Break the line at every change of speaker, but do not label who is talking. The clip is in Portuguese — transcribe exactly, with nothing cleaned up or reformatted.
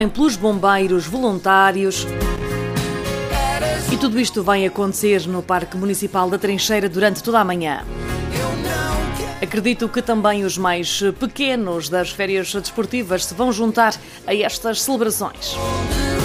pelos bombeiros voluntários. E tudo isto vai acontecer no Parque Municipal da Trincheira durante toda a manhã. Acredito que também os mais pequenos das férias desportivas se vão juntar a estas celebrações.